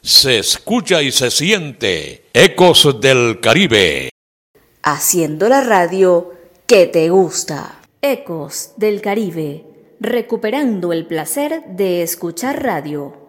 Se escucha y se siente Ecos del Caribe. Haciendo la radio que te gusta. Ecos del Caribe, recuperando el placer de escuchar radio.